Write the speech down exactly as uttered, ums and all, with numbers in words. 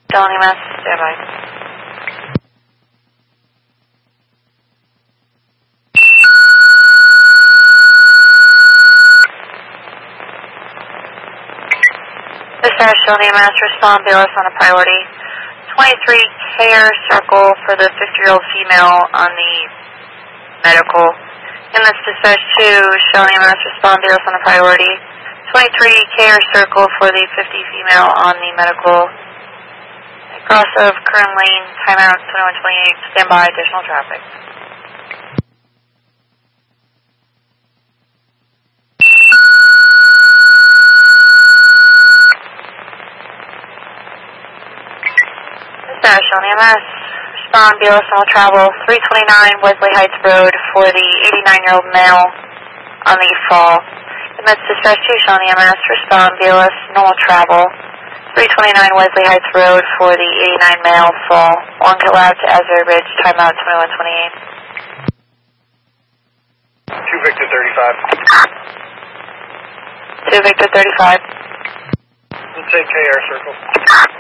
Delany, Mass, standby. Dispatch, Delany, Mass, respond, B L S on a priority. twenty-three Care Circle for the fifty-year-old female on the medical. In this dispatch two, Delany, Mass, respond, B L S on a priority. twenty-three Care Circle for the fifty female on the medical. Cross of current lane, timeout twenty-one twenty-eight, standby, additional traffic. Dispatch, Delany, Mass, respond, B L S all travel, three twenty-nine Wesley Heights Road for the eighty-nine-year-old male on the fall. In this dispatch two, Delany, Mass, respond, B L S normal travel, three twenty-nine Wesley Heights Road for the eighty-nine male fall. One get loud to Asbury Ridge, timeout twenty-one twenty-eight. two Victor thirty-five. two Victor thirty-five. We'll take K R Circle.